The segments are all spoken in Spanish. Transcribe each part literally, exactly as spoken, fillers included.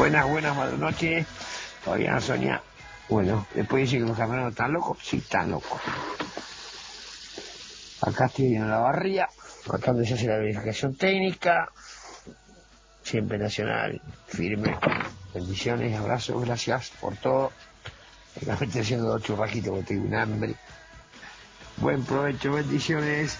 Buenas, buenas, buenas noches. Todavía Sonia. Bueno, después dice que los camioneros están locos. Sí, están locos. Acá estoy en la barría, acá donde se hace la verificación técnica. Siempre nacional, firme. Bendiciones, abrazos, gracias por todo. Acá me estoy haciendo dos churrajitos porque tengo un hambre. Buen provecho, bendiciones.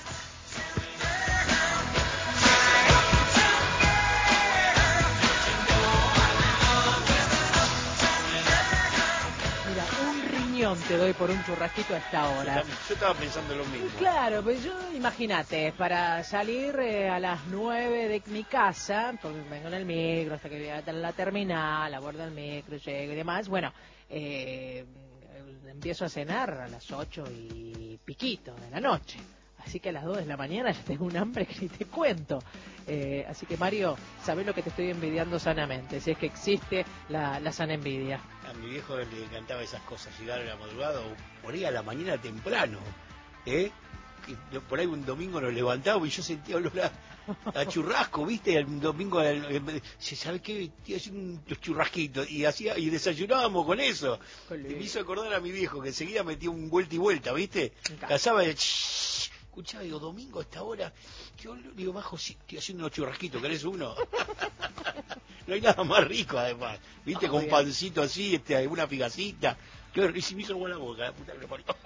Te doy por un churrasquito a esta hora. Yo, yo estaba pensando lo mismo. Claro, pues yo, imagínate, para salir eh, a las nueve de mi casa, porque vengo en el micro hasta que voy a la terminal, abordo el micro, llego y demás, bueno, eh, empiezo a cenar a las ocho y piquito de la noche. Así que a las dos de la mañana ya tengo un hambre que ni te cuento. Eh, así que, Mario, sabés lo que te estoy envidiando sanamente, si es que existe la, la sana envidia. A mi viejo le encantaba esas cosas, llegar a la madrugada o por ahí a la mañana temprano. ¿eh? Que por ahí un domingo nos levantábamos y yo sentía olor a, a churrasco, ¿viste? El domingo, ¿sabes qué? Estoy haciendo unos churrasquitos y, hacía, y desayunábamos con eso. Y me hizo acordar a mi viejo que enseguida metía un vuelta y vuelta, ¿viste? Casaba y escuchaba, digo, domingo a esta hora, yo digo, bajo, sí, estoy haciendo unos churrasquitos, ¿querés uno? No hay nada más rico, además, ¿viste? Oh, con bien. Pancito así, este, una pigacita. Y si me hizo agua la boca, la puta que lo parió.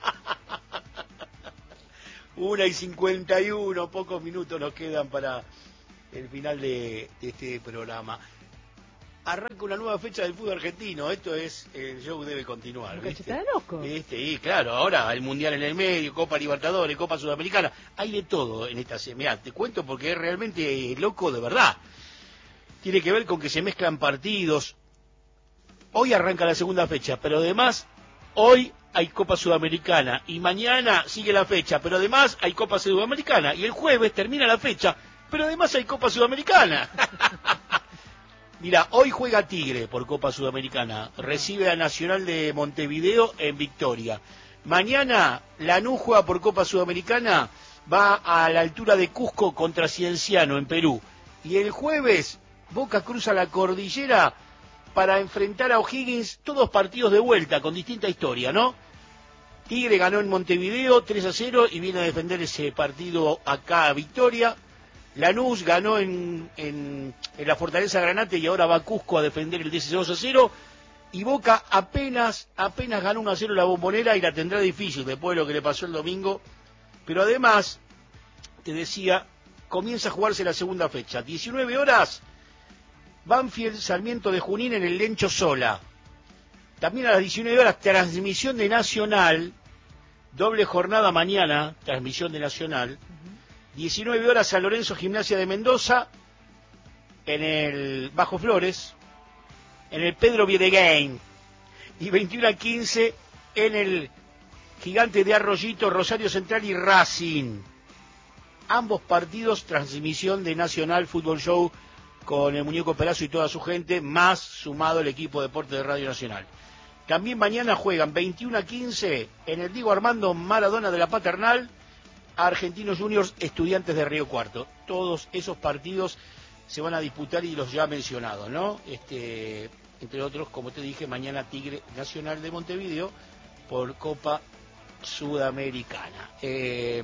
Una y cincuenta y uno, pocos minutos nos quedan para el final de, de este programa. Arranca una nueva fecha del fútbol argentino, esto es, el show debe continuar. ¿Está loco? ¿Viste? Y claro, ahora el Mundial en el medio, Copa Libertadores, Copa Sudamericana, hay de todo en esta semana. Te cuento porque es realmente loco de verdad. Tiene que ver con que se mezclan partidos. Hoy arranca la segunda fecha, pero además, hoy hay Copa Sudamericana y mañana sigue la fecha, pero además hay Copa Sudamericana y el jueves termina la fecha, pero además hay Copa Sudamericana. Mira, hoy juega Tigre por Copa Sudamericana, recibe a Nacional de Montevideo en Victoria. Mañana Lanús juega por Copa Sudamericana, va a la altura de Cusco contra Cienciano en Perú. Y el jueves Boca cruza la cordillera para enfrentar a O'Higgins, todos partidos de vuelta con distinta historia, ¿no? Tigre ganó en Montevideo tres a cero y viene a defender ese partido acá a Victoria. Lanús ganó en, en, en la Fortaleza Granate y ahora va a Cusco a defender el dieciséis a cero. Y Boca apenas, apenas ganó uno a cero la Bombonera y la tendrá difícil después de lo que le pasó el domingo. Pero además, te decía, comienza a jugarse la segunda fecha. diecinueve horas, Banfield Sarmiento de Junín en el Lencho Sola. También a las diecinueve horas, transmisión de Nacional, doble jornada mañana, transmisión de Nacional. diecinueve horas San Lorenzo Gimnasia de Mendoza, en el Bajo Flores, en el Pedro Viedegain. Y veintiuno a quince en el Gigante de Arroyito, Rosario Central y Racing. Ambos partidos, transmisión de Nacional Fútbol Show, con el Muñeco Perazo y toda su gente, más sumado el equipo de deporte de Radio Nacional. También mañana juegan veintiuno a quince en el Diego Armando Maradona de la Paternal, Argentinos Juniors, Estudiantes de Río Cuarto. Todos esos partidos se van a disputar y los ya mencionados, ¿no? Este, entre otros, como te dije, mañana Tigre Nacional de Montevideo por Copa Sudamericana. Eh,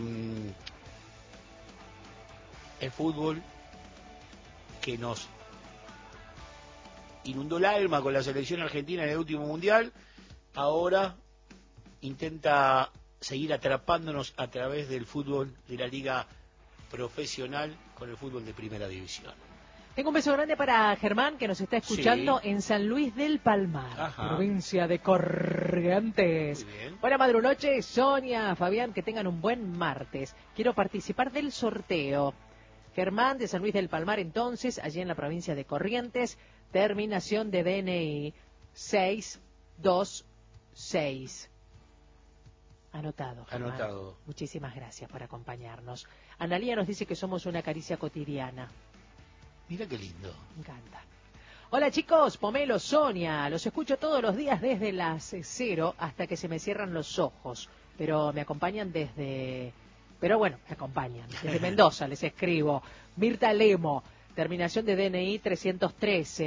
el fútbol que nos inundó el alma con la selección argentina en el último mundial, ahora intenta seguir atrapándonos a través del fútbol de la liga profesional con el fútbol de primera división. Tengo un beso grande para Germán, que nos está escuchando sí. en San Luis del Palmar, Ajá. provincia de Corrientes. Buena madrunoche, Sonia, Fabián, que tengan un buen martes. Quiero participar del sorteo. Germán de San Luis del Palmar, entonces, allí en la provincia de Corrientes, terminación de D N I seis dos seis. Anotado. Germán. Anotado. Muchísimas gracias por acompañarnos. Analía nos dice que somos una caricia cotidiana. Mira qué lindo. Me encanta. Hola chicos, Pomelo, Sonia, los escucho todos los días desde las cero hasta que se me cierran los ojos, pero me acompañan desde... Pero bueno, me acompañan. Desde Mendoza les escribo. Mirta Lemo, terminación de D N I trescientos trece.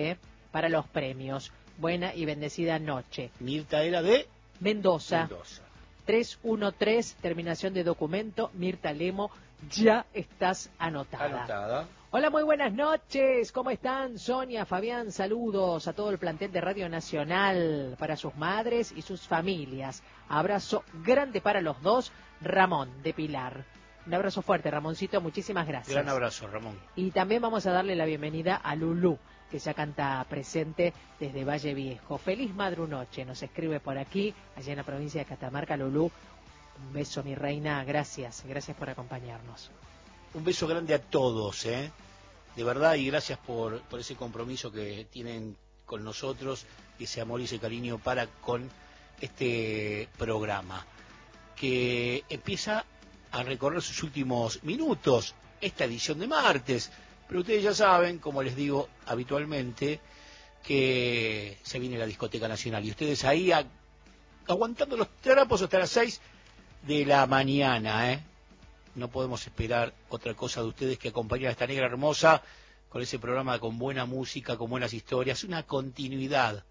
para los premios. Buena y bendecida noche. Mirta era de Mendoza. Mendoza. tres uno tres, terminación de documento. Mirta Lemo, ya estás anotada. Anotada. Hola, muy buenas noches. ¿Cómo están? Sonia, Fabián, saludos a todo el plantel de Radio Nacional, para sus madres y sus familias. Abrazo grande para los dos. Ramón, de Pilar. Un abrazo fuerte, Ramoncito. Muchísimas gracias. Gran abrazo, Ramón. Y también vamos a darle la bienvenida a Lulú, que ya canta presente desde Valle Viejo. Feliz madrunoche, nos escribe por aquí, allá en la provincia de Catamarca. Lulú, un beso, mi reina, gracias, gracias por acompañarnos. Un beso grande a todos, ¿eh? De verdad, y gracias por, por ese compromiso que tienen con nosotros, y ese amor y ese cariño para con este programa, que empieza a recorrer sus últimos minutos, esta edición de martes. Pero ustedes ya saben, como les digo habitualmente, que se viene la Discoteca Nacional. Y ustedes ahí a, aguantando los trapos hasta las seis de la mañana, ¿eh? No podemos esperar otra cosa de ustedes que acompañar a esta negra hermosa con ese programa con buena música, con buenas historias, una continuidad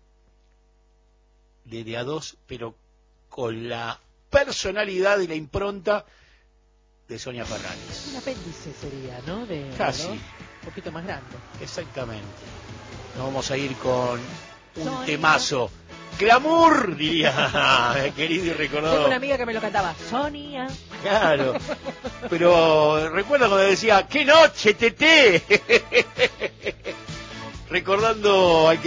de de a dos, pero con la personalidad y la impronta de Sonia Fernández. Un apéndice sería, ¿no? De, Casi. ¿no? Un poquito más grande. Exactamente. Nos vamos a ir con un Sonia. temazo. ¡Glamour! Diría, querido y recordado. Tengo una amiga que me lo cantaba. Sonia. Claro. Pero recuerda cuando decía, ¡qué noche, Tete! Recordando al que